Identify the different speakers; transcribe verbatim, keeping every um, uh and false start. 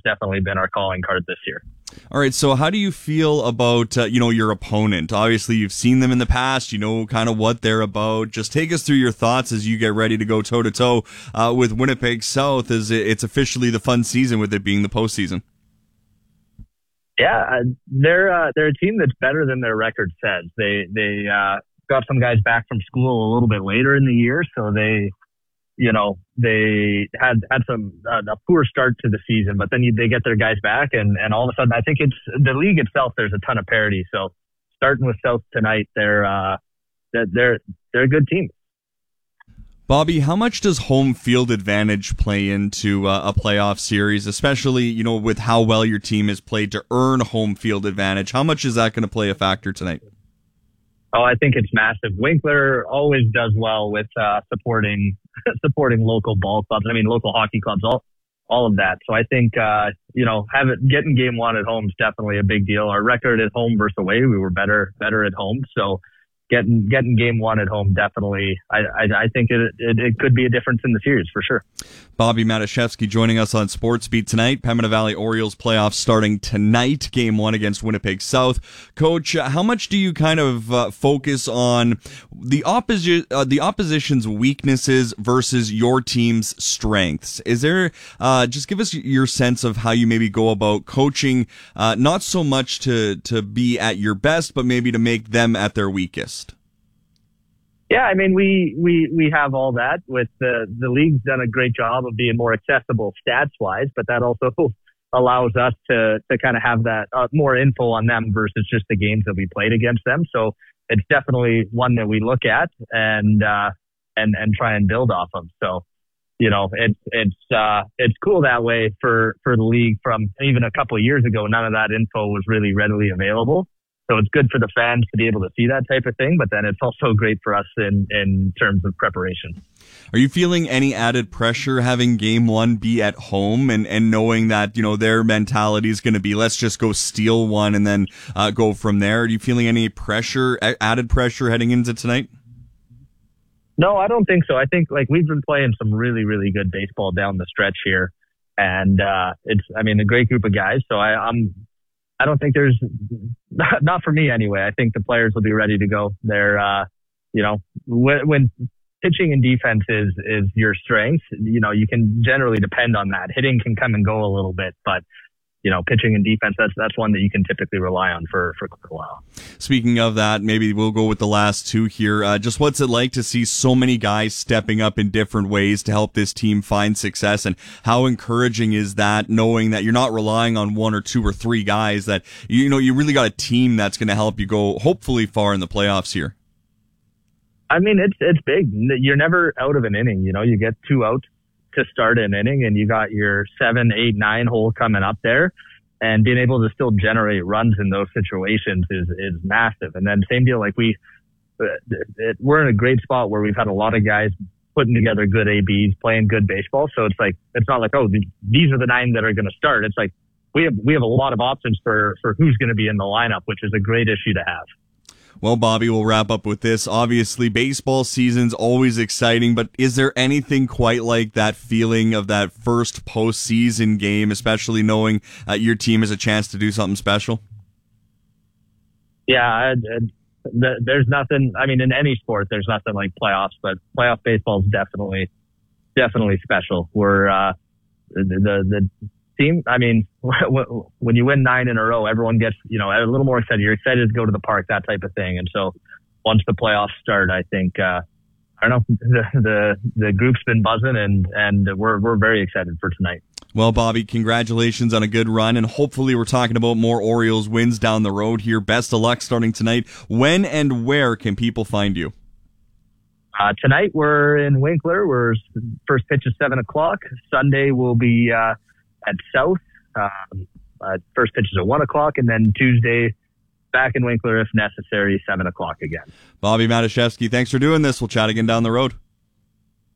Speaker 1: definitely been our calling card this year.
Speaker 2: All right, so how do you feel about, uh, you know, your opponent? Obviously, you've seen them in the past. You know kind of what they're about. Just take us through your thoughts as you get ready to go toe-to-toe uh, with Winnipeg South, as it's officially the fun season with it being the postseason.
Speaker 1: Yeah, they're uh, they're a team that's better than their record says. They they uh, got some guys back from school a little bit later in the year, so they, you know, they had had some uh, a poor start to the season, but then you, they get their guys back, and, and all of a sudden, I think it's the league itself. There's a ton of parity. So starting with South tonight, they're uh, they're they're a good team.
Speaker 2: Bobby, how much does home field advantage play into uh, a playoff series, especially, you know, with how well your team has played to earn home field advantage? How much is that going to play a factor tonight?
Speaker 1: Oh, I think it's massive. Winkler always does well with uh, supporting supporting local ball clubs. I mean, local hockey clubs, all all of that. So I think, uh, you know, have it, getting game one at home is definitely a big deal. Our record at home versus away, we were better better at home. So Getting getting game one at home, definitely. I I, I think it, it it could be a difference in the series for sure.
Speaker 2: Bobby Matuszewski joining us on Sports Beat tonight. Pembina Valley Orioles playoffs starting tonight. Game one against Winnipeg South. Coach, how much do you kind of uh, focus on the opposi- uh, the opposition's weaknesses versus your team's strengths? Is there uh, just give us your sense of how you maybe go about coaching, uh, not so much to to be at your best, but maybe to make them at their weakest.
Speaker 1: Yeah, I mean, we, we, we have all that with the, the league's done a great job of being more accessible stats wise, but that also allows us to, to kind of have that uh, more info on them versus just the games that we played against them. So it's definitely one that we look at and, uh, and, and try and build off of. So, you know, it's, it's, uh, it's cool that way for, for the league. From even a couple of years ago, none of that info was really readily available. So it's good for the fans to be able to see that type of thing, but then it's also great for us in, in terms of preparation.
Speaker 2: Are you feeling any added pressure having game one be at home and, and knowing that, you know, their mentality is going to be, let's just go steal one and then uh, go from there? Are you feeling any pressure, added pressure heading into tonight?
Speaker 1: No, I don't think so. I think like we've been playing some really, really good baseball down the stretch here. And uh, it's, I mean, a great group of guys. So I, I'm, I don't think there's, not, not for me anyway. I think the players will be ready to go. They're, uh, you know, when, when pitching and defense is, is your strength, you know, you can generally depend on that. Hitting can come and go a little bit, but, you know, pitching and defense, that's that's one that you can typically rely on for, for quite a while.
Speaker 2: Speaking of that, maybe we'll go with the last two here. Uh, just what's it like to see so many guys stepping up in different ways to help this team find success, and how encouraging is that, knowing that you're not relying on one or two or three guys, that, you know, you really got a team that's going to help you go hopefully far in the playoffs here?
Speaker 1: I mean, it's it's big. You're never out of an inning. You know, you get two outs to start an inning, and you got your seven, eight, nine hole coming up there, and being able to still generate runs in those situations is is massive. And then same deal, like we it, we're in a great spot where we've had a lot of guys putting together good A Bs, playing good baseball. So it's like it's not like, oh, these are the nine that are going to start. It's like we have we have a lot of options for for who's going to be in the lineup, which is a great issue to have.
Speaker 2: Well, Bobby, we'll wrap up with this. Obviously, baseball season's always exciting, but is there anything quite like that feeling of that first postseason game, especially knowing uh, your team has a chance to do something special?
Speaker 1: Yeah, I, I, there's nothing. I mean, in any sport, there's nothing like playoffs, but playoff baseball is definitely, definitely special. We're uh, the, the the team. I mean, when you win nine in a row, everyone gets, you know, a little more excited. You're excited to go to the park, that type of thing. And so once the playoffs start, I think, uh, I don't know, the, the, the group's been buzzing, and, and we're, we're very excited for tonight.
Speaker 2: Well, Bobby, congratulations on a good run, and hopefully we're talking about more Orioles wins down the road here. Best of luck starting tonight. When and where can people find you?
Speaker 1: Uh, tonight we're in Winkler. We're first pitch is seven o'clock. Sunday we'll be, uh, at South. Um, uh, first pitch is at one o'clock, and then Tuesday back in Winkler if necessary, seven o'clock again.
Speaker 2: Bobby Matuszewski, thanks for doing this. We'll chat again down the road.